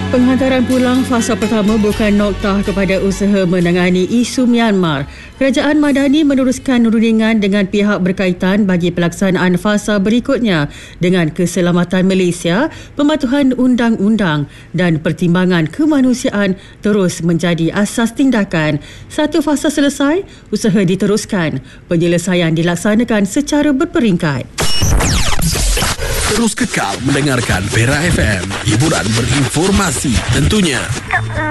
Penghantaran pulang fasa pertama bukan noktah kepada usaha menangani isu Myanmar. Kerajaan Madani meneruskan rundingan dengan pihak berkaitan bagi pelaksanaan fasa berikutnya dengan keselamatan Malaysia, pematuhan undang-undang dan pertimbangan kemanusiaan terus menjadi asas tindakan. Satu fasa selesai, usaha diteruskan. Penyelesaian dilaksanakan secara berperingkat. Terus kekal mendengarkan Pera FM, hiburan berinformasi tentunya.